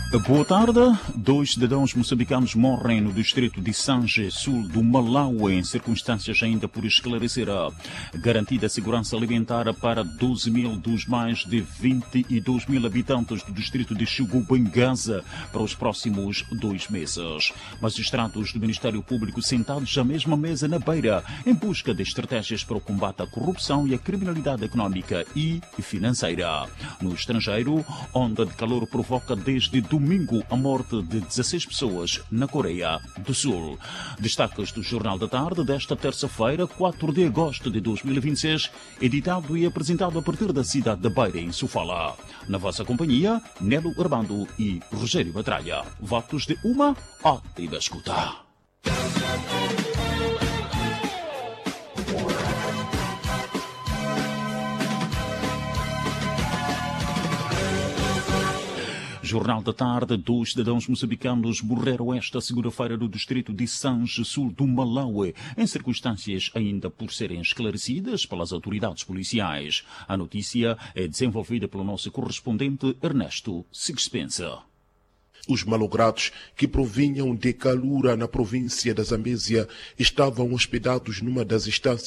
Boa tarde. 2 cidadãos moçambicanos morrem no distrito de Sanje, sul do Malawi, em circunstâncias ainda por esclarecer. Garantida a segurança alimentar para 12 mil dos mais de 22 mil habitantes do distrito de Xugubangaza para os próximos 2 meses. Magistrados do Ministério Público sentados à mesma mesa na Beira, em busca de estratégias para o combate à corrupção e à criminalidade económica e financeira. No estrangeiro, onda de calor provoca desde domingo a morte de 16 pessoas na Coreia do Sul. Destaques do Jornal da Tarde desta terça-feira, 4 de agosto de 2026, editado e apresentado a partir da cidade de Beira, em Sofala. Na vossa companhia, Nelo Urbando e Rogério Batralha. Votos de uma ótima escuta. Jornal da Tarde. 2 cidadãos moçambicanos morreram esta segunda-feira no distrito de Sanje, sul do Malawi, em circunstâncias ainda por serem esclarecidas pelas autoridades policiais. A notícia é desenvolvida pelo nosso correspondente Ernesto Sixpensa. Os malogrados, que provinham de Kalura, na província da Zambésia, estavam hospedados numa das estâncias